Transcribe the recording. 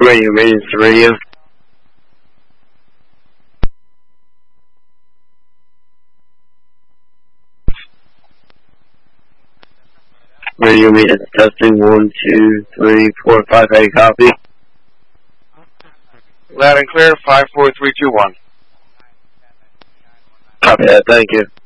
Radio ratings to radio. Radio meters testing 1, 2, 3, 4, 5, 8, copy. Loud and clear, 54321. Copy that, thank you.